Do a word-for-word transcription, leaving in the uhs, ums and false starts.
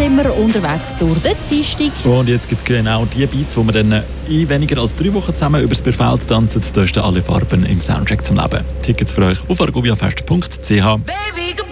sind wir unterwegs durch den Dienstag. Und jetzt gibt es genau die Beats, wo wir dann in weniger als drei Wochen zusammen übers Bierfeld tanzen. Da ist alle Farben im Soundtrack zum Leben. Tickets für euch auf argoviafest punkt c h.